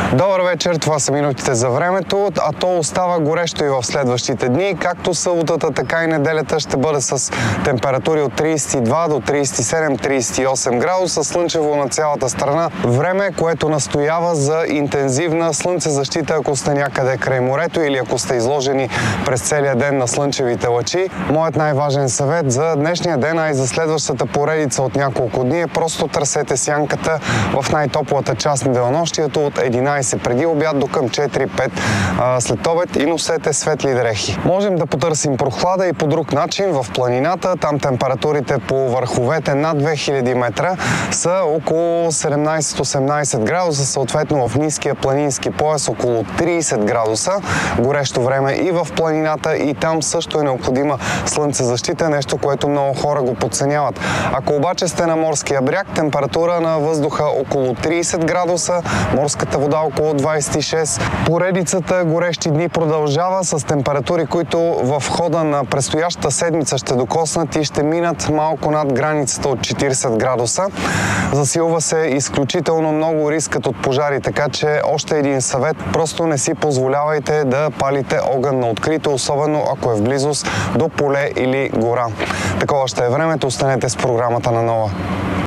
Добър вечер, това са минутите за времето, а то остава горещо и в следващите дни. Както съботата, така и неделята ще бъде с температури от 32 до 37-38 градуса, слънчево на цялата страна. Време, което настоява за интензивна слънцезащита, ако сте някъде край морето или ако сте изложени през целия ден на слънчевите лъчи. Моят най-важен съвет за днешния ден, а и за следващата поредица от няколко дни е просто търсете сянката в най-топлата част на денонощието от 11 преди обяд до към 4-5 след обед и носете светли дрехи. Можем да потърсим прохлада и по друг начин в планината. Там температурите по върховете над 2000 метра са около 17-18 градуса, съответно в ниския планински пояс около 30 градуса. Горещо време и в планината, и там също е необходима слънцезащита, нещо, което много хора го подценяват. Ако обаче сте на морския бряг, температура на въздуха около 30 градуса, морската вода около 26. Поредицата горещи дни продължава с температури, които в хода на предстоящата седмица ще докоснат и ще минат малко над границата от 40 градуса. Засилва се изключително много рискът от пожари, така че още един съвет: просто не си позволявайте да палите огън на открито, особено ако е в близост до поле или гора. Такова ще е времето, останете с програмата на Нова.